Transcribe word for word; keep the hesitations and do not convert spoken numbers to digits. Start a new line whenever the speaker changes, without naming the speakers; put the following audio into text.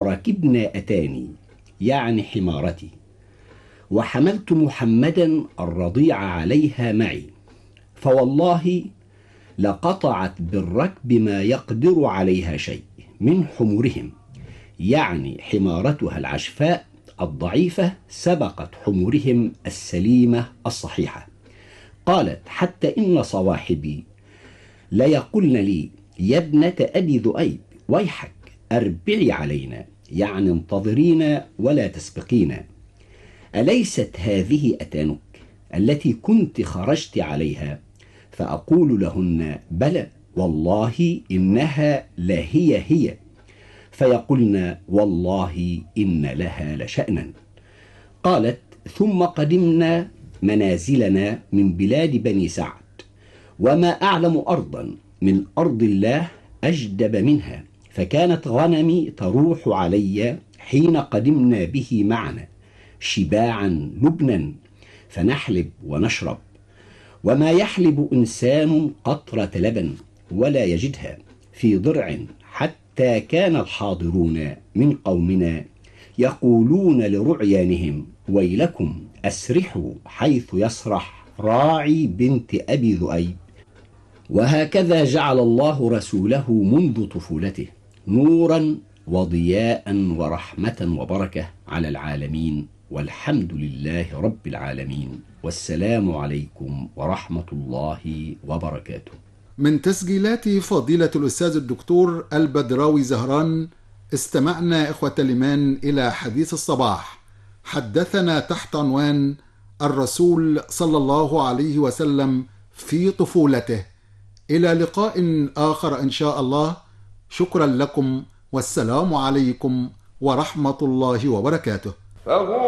ركبنا أتاني يعني حمارتي، وحملت محمدا الرضيع عليها معي، فوالله لقطعت بالركب ما يقدر عليها شيء من حمرهم، يعني حمارتها العشفاء الضعيفة سبقت حمرهم السليمة الصحيحة. قالت: حتى إن صواحبي ليقولن لي: يا ابنة أبي ذؤيب، ويحك أربعي علينا، يعني انتظرينا ولا تسبقينا. أليست هذه أتانك التي كنت خرجت عليها؟ فأقول لهن: بلى والله إنها لهي هي. فيقولن: والله إن لها لشأنا. قالت: ثم قدمنا منازلنا من بلاد بني سعد، وما أعلم أرضا من أرض الله أجدب منها، فكانت غنمي تروح علي حين قدمنا به معنا شباعا لبنا، فنحلب ونشرب، وما يحلب إنسان قطرة لبن ولا يجدها في ضرع، حتى كان الحاضرون من قومنا يقولون لرعيانهم: ويلكم أسرحوا حيث يسرح راعي بنت أبي ذؤيب. وهكذا جعل الله رسوله منذ طفولته نورا وضياء ورحمة وبركة على العالمين، والحمد لله رب العالمين، والسلام عليكم ورحمة الله وبركاته.
من تسجيلات فضيلة الأستاذ الدكتور البدراوي زهران استمعنا إخوة الإيمان إلى حديث الصباح، حدثنا تحت عنوان الرسول صلى الله عليه وسلم في طفولته. إلى لقاء آخر إن شاء الله. شكرا لكم، والسلام عليكم ورحمة الله وبركاته.